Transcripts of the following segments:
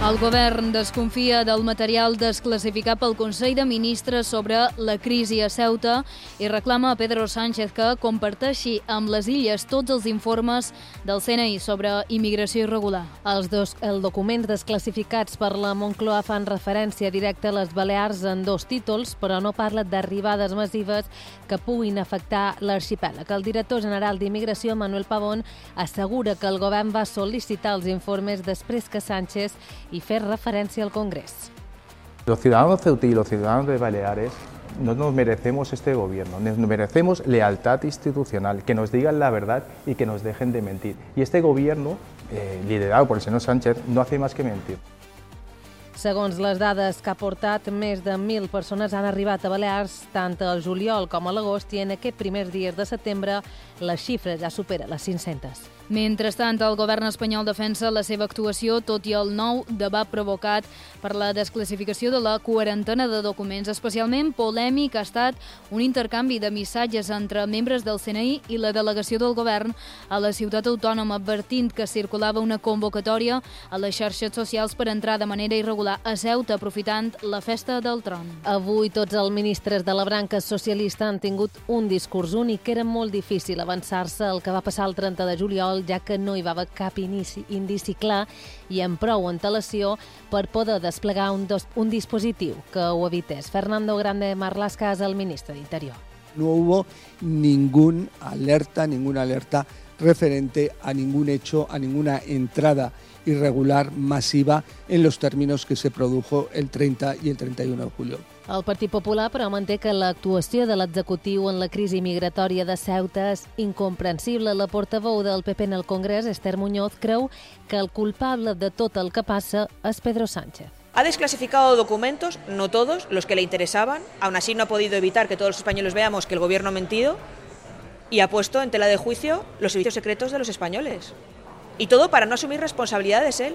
El govern desconfia del material desclassificat pel Consell de Ministres sobre la crisi a Ceuta i reclama a Pedro Sánchez que comparteixi amb les illes tots els informes del CNI sobre immigració irregular. Els documents desclassificats per la Moncloa fan referència directa a les Balears en 2 títols, però no parla d'arribades massives que puguin afectar l'arxipèlag. El director general d'Immigració, Manuel Pavón, assegura que el govern va sol·licitar els informes després que Sánchez y fer referencia al Congreso. Los ciudadanos ceutí y los ciudadanos de Baleares no nos merecemos este gobierno, nos merecemos lealtad institucional, que nos digan la verdad y que nos dejen de mentir. Y este gobierno, liderado por el señor Sánchez, no hace más que mentir. Segons les dades que ha portat, més de 1.000 persones han arribat a Balears tant al juliol com a l'agost i en aquests primers dies de setembre la xifra ja supera les 500. Mentrestant, el govern espanyol defensa la seva actuació, tot i el nou debat provocat per la desclassificació de la quarantena de documents. Especialment polèmic ha estat un intercanvi de missatges entre membres del CNI i la delegació del govern a la ciutat autònoma, advertint que circulava una convocatòria a les xarxes socials per entrar de manera irregular a Ceuta, aprofitant la festa del tron. Avui tots els ministres de la branca socialista han tingut un discurs únic. Era molt difícil avançar-se el que va passar el 30 de juliol, ja que no hi va haver cap indici clar i amb prou antelació per poder desplegar un dispositiu que ho evités. Fernando Grande Marlaska és el ministre d'Interior. No hubo ninguna alerta referente a ningún hecho, a ninguna entrada irregular masiva en los términos que se produjo el 30 y el 31 de julio. El Partit Popular, però, manté que l'actuació de l'executiu en la crisi migratòria de Ceuta és incomprensible. La portaveu del PP en el Congrés, Esther Muñoz, creu que el culpable de tot el que passa és Pedro Sánchez. Ha desclasificado documentos, no todos, los que le interesaban. Aún así no ha podido evitar que todos los españoles veamos que el gobierno ha mentido y ha puesto en tela de juicio los servicios secretos de los españoles. Y todo para no asumir responsabilidades él.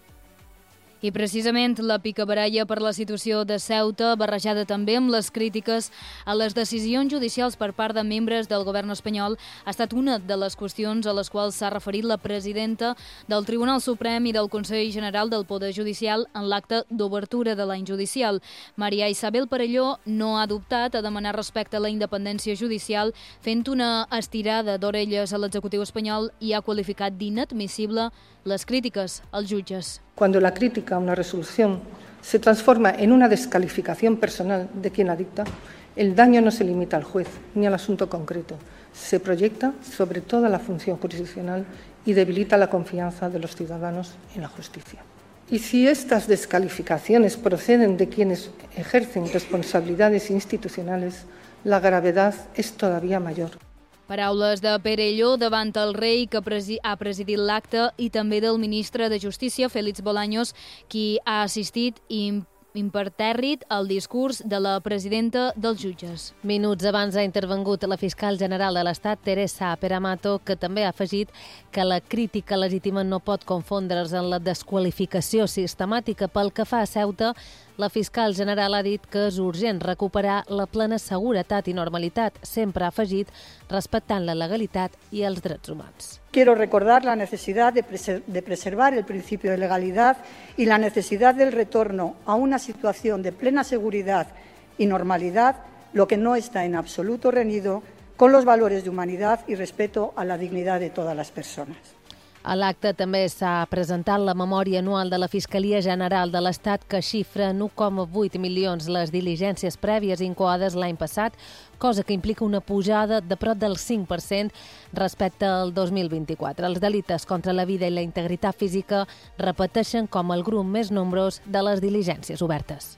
I precisament la picabaralla per la situació de Ceuta, barrejada també amb les crítiques a les decisions judicials per part de membres del govern espanyol, ha estat una de les qüestions a les quals s'ha referit la presidenta del Tribunal Suprem i del Consell General del Poder Judicial en l'acte d'obertura de l'any judicial. Maria Isabel Perelló no ha dubtat a demanar respecte a la independència judicial, fent una estirada d'orelles a l'executiu espanyol i ha qualificat d'inadmissible les crítiques als jutges. Cuando la crítica a una resolución se transforma en una descalificación personal de quien la dicta, el daño no se limita al juez ni al asunto concreto, se proyecta sobre toda la función jurisdiccional y debilita la confianza de los ciudadanos en la justicia. Y si estas descalificaciones proceden de quienes ejercen responsabilidades institucionales, la gravedad es todavía mayor. Paraules de Perelló davant el rei que ha presidit l'acte i també del ministre de Justícia, Félix Bolaños, qui ha assistit impertèrrit al discurs de la presidenta dels jutges. Minuts abans ha intervengut la fiscal general de l'Estat, Teresa Peramato, que també ha afegit que la crítica legítima no pot confondre's en la desqualificació sistemàtica. Pel que fa a Ceuta, la fiscal general ha dit que és urgent recuperar la plena seguretat i normalitat, sempre ha afegit, respectant la legalitat i els drets humans. Quiero recordar la necesidad de preservar el principio de legalidad y la necesidad del retorno a una situación de plena seguridad y normalidad, lo que no está en absoluto reñido con los valores de humanidad y respeto a la dignidad de todas las personas. A l'acte també s'ha presentat la memòria anual de la Fiscalia General de l'Estat, que xifra en 1,8 milions les diligències prèvies incoades l'any passat, cosa que implica una pujada de prop del 5% respecte al 2024. Els delictes contra la vida i la integritat física repeteixen com el grup més nombrós de les diligències obertes.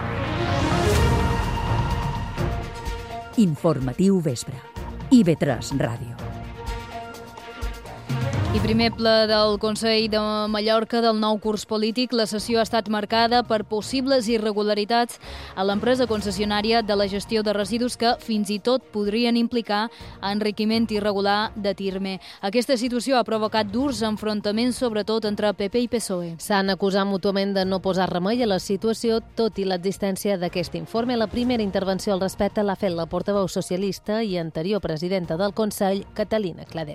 Informatiu Vespre. IB3 Ràdio. I primer ple del Consell de Mallorca del nou curs polític, la sessió ha estat marcada per possibles irregularitats a l'empresa concessionària de la gestió de residus que fins i tot podrien implicar enriquiment irregular de Tirme. Aquesta situació ha provocat durs enfrontaments, sobretot entre PP i PSOE. S'han acusat mútuament de no posar remei a la situació, tot i l'existència d'aquest informe. La primera intervenció al respecte l'ha fet la portaveu socialista i anterior presidenta del Consell, Catalina Cladera.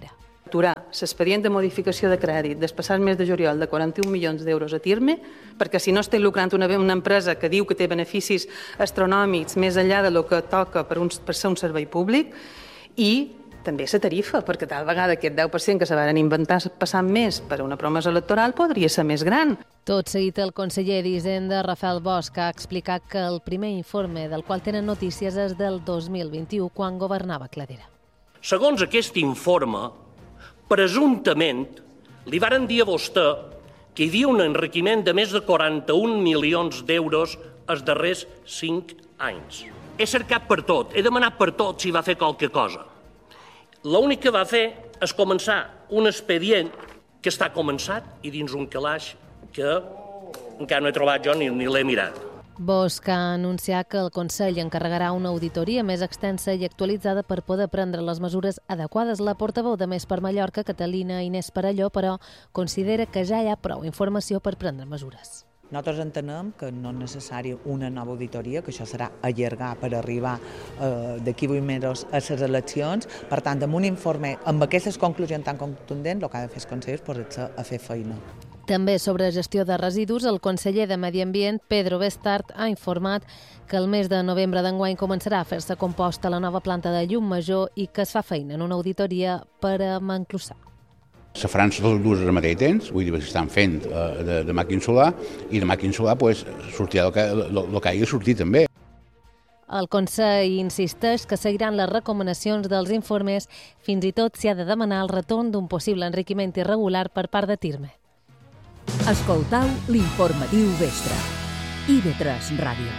aturar l'expedient de modificació de crèdit del passat mes de juliol de 41 milions d'euros a TIRME, perquè si no està lucrant una empresa que diu que té beneficis astronòmics més enllà del que toca per ser un servei públic, i també la tarifa, perquè tal vegada aquest 10% que se van inventar passant més per una promesa electoral podria ser més gran. Tot seguit, el conseller d'Hisenda, Rafael Bosch, ha explicat que el primer informe del qual tenen notícies és del 2021, quan governava Cladera. Segons aquest informe, presumptament li varen dir a vostè que hi havia un enriquiment de més de 41 milions d'euros els darrers 5 anys. He cercat per tot, he demanat per tot si va fer qualque cosa. L'únic que va fer és començar un expedient que està començat i dins un calaix que encara no he trobat jo ni l'he mirat. Bosch ha anunciat que el Consell encarregarà una auditoria més extensa i actualitzada per poder prendre les mesures adequades. La portaveu de Més per Mallorca, Catalina Inés Perelló, però considera que ja hi ha prou informació per prendre mesures. Nosaltres entenem que no és necessària una nova auditoria, que això serà allargar per arribar d'aquí 8 mesos a les eleccions. Per tant, amb un informe, amb aquestes conclusions tan contundents, el que ha de fer el Consell és posar-se a fer feina. També sobre gestió de residus, el conseller de Medi Ambient, Pedro Bestart, ha informat que el mes de novembre d'enguany començarà a fer-se compost a la nova planta de Llum-Major i que es fa feina en una auditoria per a Montclús. Se faran totes dues al mateix temps, vull dir que estan fent de màquina solar, i de màquina solar sortirà el que hagi de sortir també. El Consell insisteix que seguiran les recomanacions dels informes, fins i tot s'hi ha de demanar el retorn d'un possible enriquiment irregular per part de TIRME. Escoltau l'informatiu vespre. IB3 Ràdio.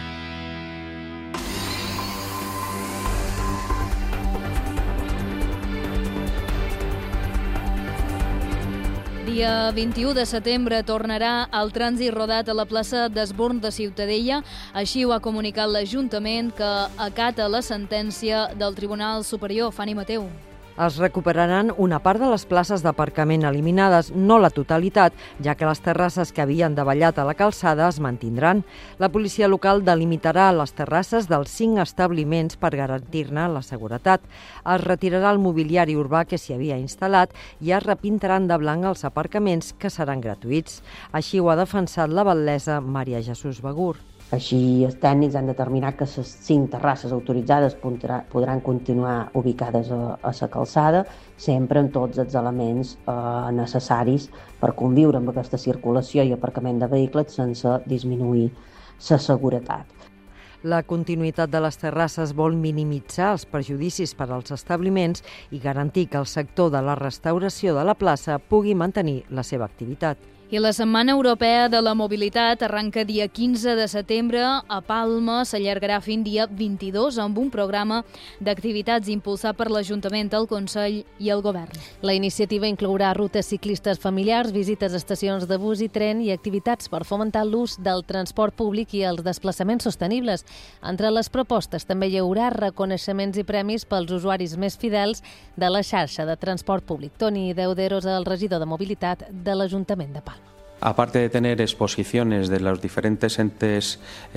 Dia 21 de setembre tornarà el trànsit rodat a la plaça d'Esborn de Ciutadella. Així ho ha comunicat l'Ajuntament, que acata la sentència del Tribunal Superior. Fanny Mateu. Es recuperaran una part de les places d'aparcament eliminades, no la totalitat, ja que les terrasses que havien davallat a la calçada es mantindran. La policia local delimitarà les terrasses dels 5 establiments per garantir-ne la seguretat. Es retirarà el mobiliari urbà que s'hi havia instal·lat i es repintaran de blanc els aparcaments, que seran gratuïts. Així ho ha defensat la batlessa Maria Jesús Begur. Així, els tècnics han determinat que les 5 terrasses autoritzades podran continuar ubicades a la calçada, sempre amb tots els elements necessaris per conviure amb aquesta circulació i aparcament de vehicles sense disminuir la seguretat. La continuïtat de les terrasses vol minimitzar els perjudicis per als establiments i garantir que el sector de la restauració de la plaça pugui mantenir la seva activitat. I la Setmana Europea de la Mobilitat arranca dia 15 de setembre a Palma, s'allargarà fins dia 22 amb un programa d'activitats impulsat per l'Ajuntament, el Consell i el Govern. La iniciativa inclourà rutes ciclistes familiars, visites a estacions de bus i tren i activitats per fomentar l'ús del transport públic i els desplaçaments sostenibles. Entre les propostes també hi haurà reconeixements i premis pels usuaris més fidels de la xarxa de transport públic. Toni Deuderos, el regidor de Mobilitat de l'Ajuntament de Palma. Aparte de tener exposiciones de los diferentes entes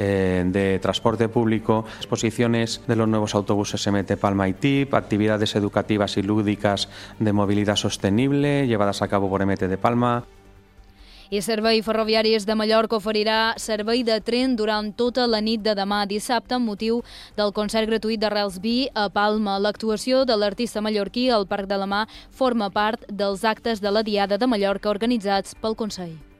de transporte público, exposiciones de los nuevos autobuses MT Palma y TIP, actividades educativas y lúdicas de movilidad sostenible llevadas a cabo por MT de Palma. I Servei Ferroviaris de Mallorca oferirà servei de tren durant tota la nit de demà dissabte amb motiu del concert gratuït de Rels B a Palma. L'actuació de l'artista mallorquí al Parc de la Mar forma part dels actes de la Diada de Mallorca organitzats pel Consell.